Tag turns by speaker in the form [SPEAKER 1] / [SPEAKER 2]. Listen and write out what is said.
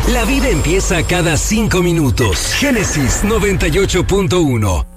[SPEAKER 1] La vida empieza cada 5 minutos. Génesis 98.1.